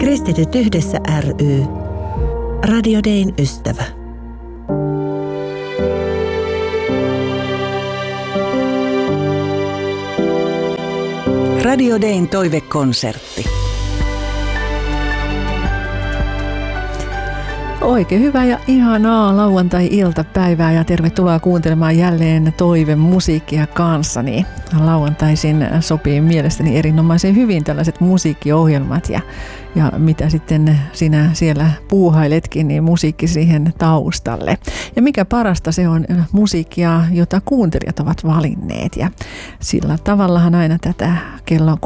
Kristityt yhdessä ry. Radio Dayn ystävä. Radio Dayn toivekonsertti. Oikein hyvää ja ihanaa lauantai-iltapäivää ja tervetuloa kuuntelemaan jälleen toivemusiikkia kanssani. Lauantaisin sopii mielestäni erinomaisen hyvin tällaiset musiikkiohjelmat ja mitä sitten sinä siellä puuhailetkin, niin musiikki siihen taustalle. Ja mikä parasta, se on musiikkia, jota kuuntelijat ovat valinneet ja sillä tavallahan aina tätä kello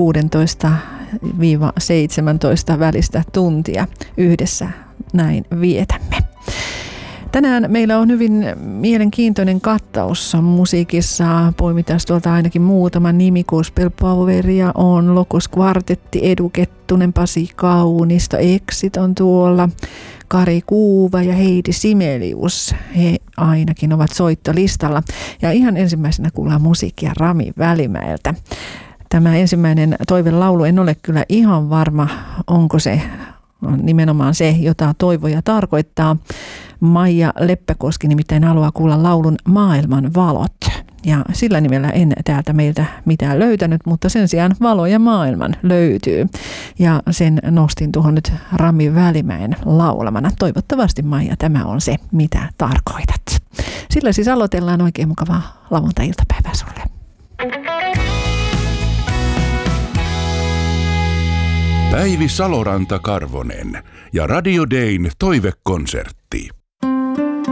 16-17 välistä tuntia yhdessä näin vietämme. Tänään meillä on hyvin mielenkiintoinen kattaus musiikissa. Poimitaan tuolta ainakin muutama nimi. Gospel Poweria on, Locus Quartetti, Edu Kettunen, Pasi Kaunisto, Exit on tuolla, Kari Kuuva ja Heidi Simelius. He ainakin ovat soittolistalla. Ja ihan ensimmäisenä kuullaan musiikkia Rami Välimäeltä. Tämä ensimmäinen toivelaulu, en ole kyllä ihan varma, onko se nimenomaan se, jota toivoja tarkoittaa. Maija Leppäkoski nimittäin haluaa kuulla laulun Maailman valot. Ja sillä nimellä en täältä meiltä mitään löytänyt, mutta sen sijaan Valo ja maailman löytyy. Ja sen nostin tuohon nyt Rami Välimäen laulamana. Toivottavasti, Maija, tämä on se, mitä tarkoitat. Sillä siis aloitellaan. Oikein mukavaa lauantai-iltapäivää sulle. Päivi Saloranta-Karvonen ja Radio Dayn toivekonsertti.